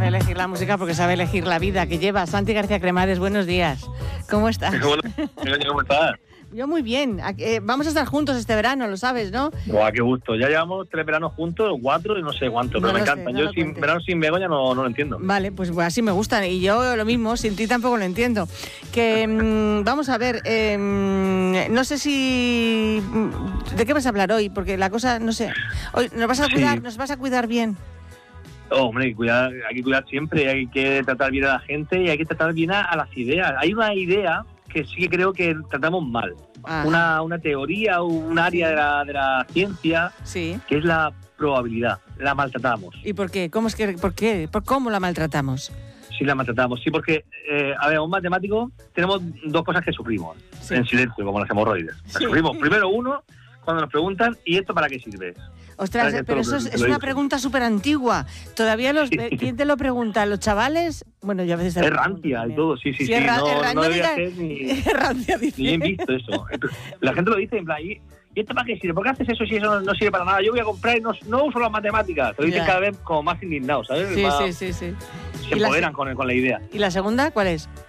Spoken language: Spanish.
sabe elegir la música porque sabe elegir la vida que lleva. Santi García Cremades, buenos días. ¿Cómo estás? ¿Cómo estás? Yo muy bien. Vamos a estar juntos este verano, lo sabes, ¿no? Guau, qué gusto. Ya llevamos 3 veranos juntos, 4 y no sé cuánto, pero me encantan. Yo sin verano sin Begoña no lo entiendo. Vale, pues así me gustan. Y yo lo mismo, sin ti tampoco lo entiendo. Que vamos a ver, no sé si... ¿De qué vas a hablar hoy? Porque la cosa, no sé... Hoy nos vas a cuidar bien. Hombre, hay que cuidar siempre, hay que tratar bien a la gente y hay que tratar bien a las ideas. Hay una idea que sí que creo que tratamos mal. Una teoría o un área de la ciencia, sí, que es la probabilidad. La maltratamos. ¿Y por qué? ¿Por qué? ¿Cómo la maltratamos? Sí, la maltratamos. Sí, porque, a ver, un matemático tenemos 2 cosas que sufrimos en silencio, como las hemorroides. Sí. Sufrimos primero uno, cuando nos preguntan, ¿y esto para qué sirve? Ostras, pero eso es una pregunta súper antigua. Todavía ¿quién te lo pregunta? ¿Los chavales? Bueno, yo a veces... Es rancia y todo, sí. No debería ser ni rancia, dice. Ni bien visto eso. La gente lo dice en plan, ¿y esto para qué sirve? ¿Por qué haces eso si eso no sirve para nada? Yo voy a comprar y no uso las matemáticas. Te lo dicen cada vez como más indignados, ¿sabes? Sí. Se empoderan con la idea. ¿Y la segunda cuál es?